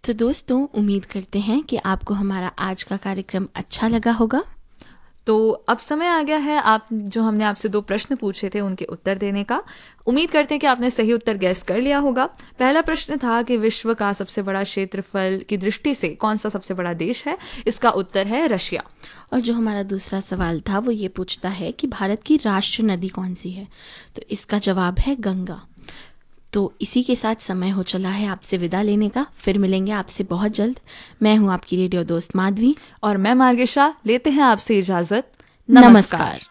तो दोस्तों, उम्मीद करते हैं कि आपको हमारा आज का कार्यक्रम अच्छा लगा होगा। तो अब समय आ गया है आप जो हमने आपसे 2 प्रश्न पूछे थे उनके उत्तर देने का। उम्मीद करते हैं कि आपने सही उत्तर गैस कर लिया होगा। पहला प्रश्न था कि विश्व का सबसे बड़ा क्षेत्रफल की दृष्टि से कौन सा सबसे बड़ा देश है। इसका उत्तर है रशिया। और जो हमारा दूसरा सवाल था वो ये पूछता है कि भारत की राष्ट्रीय नदी कौन सी है। तो इसका जवाब है गंगा। तो इसी के साथ समय हो चला है आपसे विदा लेने का। फिर मिलेंगे आपसे बहुत जल्द। मैं हूँ आपकी रेडियो दोस्त माधवी। और मैं मार्गेशा। लेते हैं आपसे इजाजत। नमस्कार।